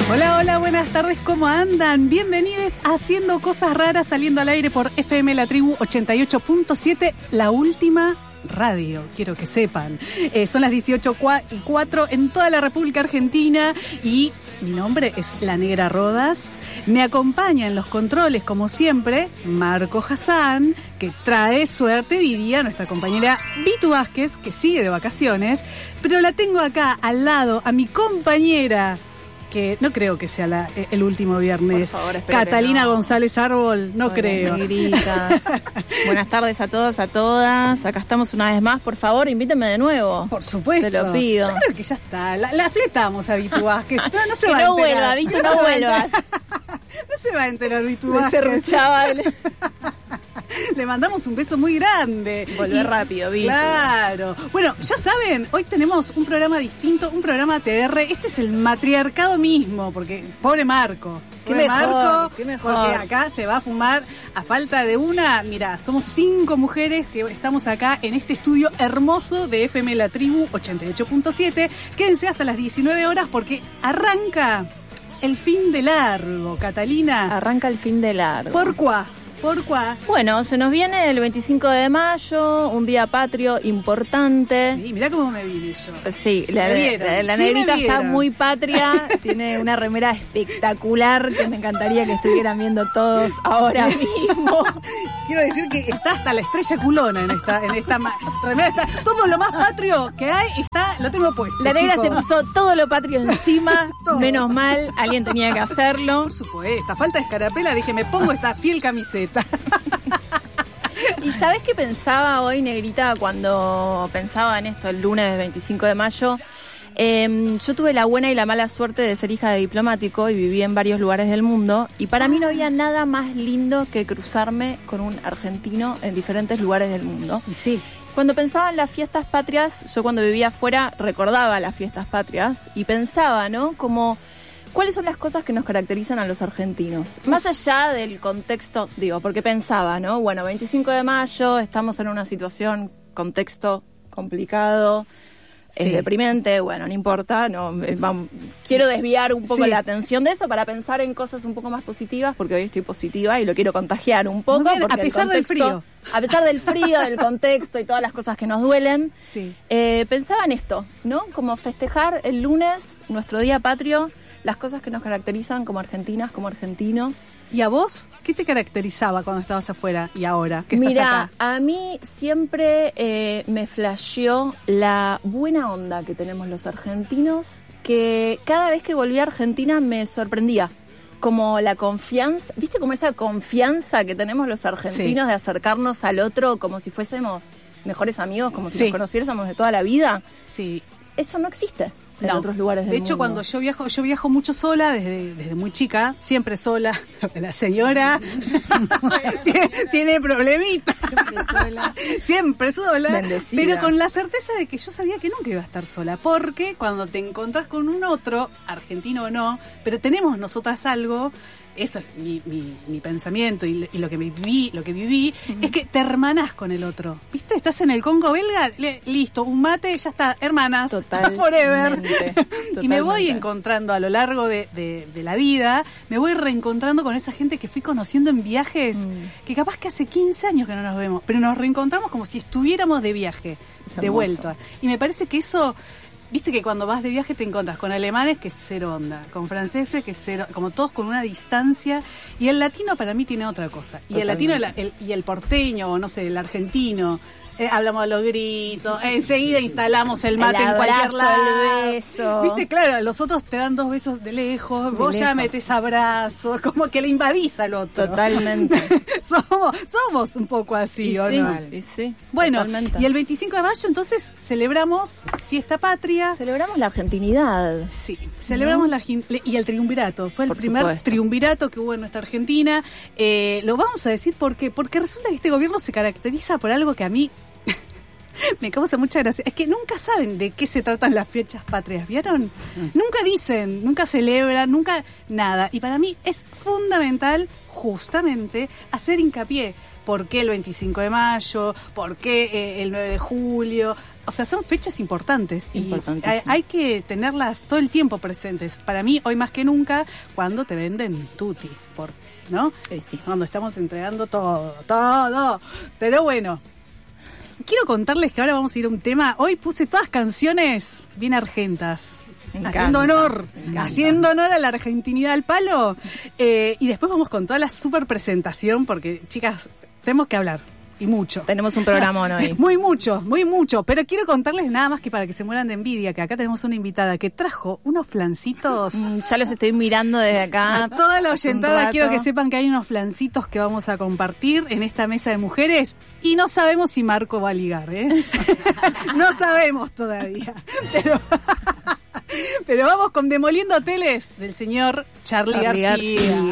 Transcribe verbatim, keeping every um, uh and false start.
Hola, hola, buenas tardes, ¿cómo andan? Bienvenidos a Haciendo Cosas Raras, saliendo al aire por F M La Tribu ochenta y ocho punto siete, la última radio, quiero que sepan. Eh, son las dieciocho y cuatro en toda la República Argentina y mi nombre es La Negra Rodas. Me acompaña en los controles, como siempre, Marco Hassan, que trae suerte, diría nuestra compañera Vitu Vázquez, que sigue de vacaciones, pero la tengo acá al lado a mi compañera, que no creo que sea la, el último viernes. Por favor, Catalina no. González Árbol, no Hola, creo. Negrita. Buenas tardes a todos, a todas. Acá estamos una vez más. Por favor, invítame de nuevo. Por supuesto. Te lo pido. Yo creo que ya está. La, la fletamos a Vitu Vázquez. No, no se que va no a enterar. vuelva, Vitu, no, se va a vuelvas. enterar. No se va a enterar Vitu Me Vázquez. serruchaba. Le mandamos un beso muy grande. Volver rápido, Vitu. Claro. Bueno, ya saben, hoy tenemos un programa distinto, un programa T R. Este es el matriarcado mismo, porque pobre Marco. Qué Pobre mejor, Marco, qué mejor. porque acá se va a fumar a falta de una. Mira, somos cinco mujeres que estamos acá en este estudio hermoso de F M La Tribu ochenta y ocho punto siete. Quédense hasta las diecinueve horas porque arranca el fin de largo, Catalina. Arranca el fin de largo. ¿Por cuá? ¿Por cuá? Bueno, se nos viene el veinticinco de mayo, un día patrio importante. Sí, mirá cómo me vine yo. Sí, Si la, me vieron, la, la si negrita me está vieron. muy patria, tiene una remera espectacular que me encantaría que estuvieran viendo todos ahora mismo. Quiero decir que está hasta la estrella culona en esta, en esta ma- remera. Está todo lo más patrio que hay, está, lo tengo puesto. La negra chicos. se puso todo lo patrio encima, Todo. menos mal, alguien tenía que hacerlo. Por supuesto, falta de escarapela, dije, me pongo esta fiel camiseta. ¿Y sabes qué pensaba hoy, negrita, cuando pensaba en esto el lunes veinticinco de mayo? Eh, yo tuve la buena y la mala suerte de ser hija de diplomático y viví en varios lugares del mundo, y para mí no había nada más lindo que cruzarme con un argentino en diferentes lugares del mundo. Y sí. Cuando pensaba en las fiestas patrias, yo cuando vivía afuera recordaba las fiestas patrias y pensaba, ¿no? Como, ¿cuáles son las cosas que nos caracterizan a los argentinos? Más allá del contexto, digo, porque pensaba, ¿no? Bueno, veinticinco de mayo, estamos en una situación, contexto complicado, es Sí. deprimente, bueno, no importa, no, eh, vamos, quiero desviar un poco Sí. la atención de eso para pensar en cosas un poco más positivas, porque hoy estoy positiva y lo quiero contagiar un poco. Muy bien, porque a pesar el del contexto- frío. A pesar del frío, del contexto y todas las cosas que nos duelen, Sí. eh, pensaba en esto, ¿no? Como festejar el lunes, nuestro día patrio, las cosas que nos caracterizan como argentinas, como argentinos. ¿Y a vos? ¿Qué te caracterizaba cuando estabas afuera y ahora que estás Mira, acá? a mí siempre eh, me flasheó la buena onda que tenemos los argentinos, que cada vez que volví a Argentina me sorprendía. Como la confianza, ¿viste? Como esa confianza que tenemos los argentinos Sí. de acercarnos al otro como si fuésemos mejores amigos, como si Sí. nos conociéramos de toda la vida. Sí. Eso no existe en No. otros lugares del De mundo. hecho, cuando yo viajo, yo viajo mucho sola, desde, desde muy chica, siempre sola. La señora tiene, tiene problemitas. Siempre sola. Siempre sola. Bendecida. Pero con la certeza de que yo sabía que nunca iba a estar sola. Porque cuando te encontrás con un otro, argentino o no, pero tenemos nosotras algo. Eso es mi, mi, mi pensamiento y, y lo que viví, lo que viví, uh-huh. es que te hermanás con el otro. ¿Viste? Estás en el Congo belga, le, listo, un mate, ya está, hermanas, Totalmente, forever. totalmente. Y me voy encontrando a lo largo de, de, de la vida, me voy reencontrando con esa gente que fui conociendo en viajes, mm. que capaz que hace quince años que no nos vemos, pero nos reencontramos como si estuviéramos de viaje, es de vuelta. Y me parece que eso... Viste que cuando vas de viaje te encontras con alemanes que es cero onda, con franceses que es cero, como todos con una distancia, y el latino para mí tiene otra cosa. Y Totalmente. el latino el, el, y el porteño, o no sé, el argentino, eh, hablamos a los gritos, eh, enseguida instalamos el mate el en cualquier abrazo, lado. el beso. Viste, claro, los otros te dan dos besos de lejos, De vos lejos. ya metés abrazos, como que le invadís al otro. Totalmente. somos, somos un poco así, y ¿o sí, no? y sí, bueno, totalmente. Y el veinticinco de mayo entonces celebramos fiesta patria. Celebramos la argentinidad. Sí, celebramos ¿no? la y el triunvirato. Fue el Por primer supuesto. triunvirato que hubo en nuestra Argentina. Eh, lo vamos a decir porque porque resulta que este gobierno se caracteriza por algo que a mí me causa mucha gracia. Es que nunca saben de qué se tratan las fechas patrias, ¿vieron? Mm. Nunca dicen, nunca celebran, nunca nada. Y para mí es fundamental justamente hacer hincapié. ¿Por qué el veinticinco de mayo? ¿Por qué eh, el nueve de julio? o sea, son fechas importantes y hay, hay que tenerlas todo el tiempo presentes. Para mí, hoy más que nunca, cuando te venden tutti, por, ¿no? Sí, sí. Cuando estamos entregando todo, todo. Pero bueno, quiero contarles que ahora vamos a ir a un tema. Hoy puse todas canciones bien argentas. Haciendo honor, haciendo honor a la argentinidad al palo. Eh, y después vamos con toda la super presentación, porque, chicas, tenemos que hablar. Y mucho. Tenemos un programón hoy. Muy mucho, muy mucho. Pero quiero contarles nada más que para que se mueran de envidia, que acá tenemos una invitada que trajo unos flancitos. Mm, ya los estoy mirando desde acá. A toda la oyentada quiero que sepan que hay unos flancitos que vamos a compartir en esta mesa de mujeres. Y no sabemos si Marco va a ligar, ¿eh? No sabemos todavía. Pero... Pero vamos con Demoliendo Hoteles del señor Charly, Charly García. García.